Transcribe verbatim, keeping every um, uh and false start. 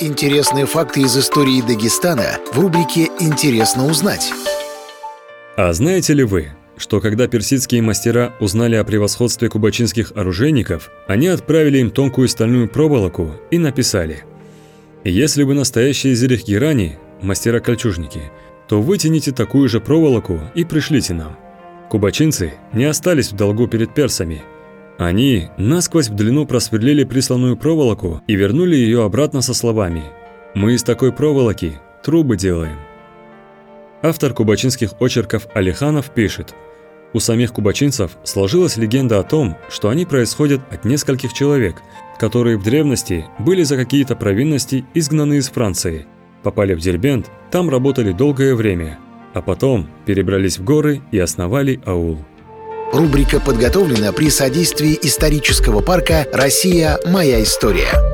интересные факты из истории Дагестана в рубрике «Интересно узнать». А знаете ли вы, что когда персидские мастера узнали о превосходстве кубачинских оружейников, они отправили им тонкую стальную проволоку и написали: «Если вы настоящие зелихгирани, мастера-кольчужники, то вытяните такую же проволоку и пришлите нам». Кубачинцы не остались в долгу перед персами. Они насквозь в длину просверлили присланную проволоку и вернули ее обратно со словами: «Мы из такой проволоки трубы делаем». Автор кубачинских очерков Алиханов пишет: у самих кубачинцев сложилась легенда о том, что они происходят от нескольких человек, которые в древности были за какие-то провинности изгнаны из Франции, попали в Дербент, там работали долгое время, а потом перебрались в горы и основали аул. Рубрика подготовлена при содействии исторического парка «Россия. Моя история».